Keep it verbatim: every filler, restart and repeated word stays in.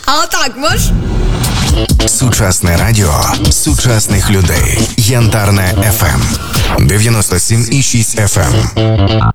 А отак можеш? Сучасне радіо сучасних людей. Янтарне еф ем. дев'яносто сім і шість еф ем.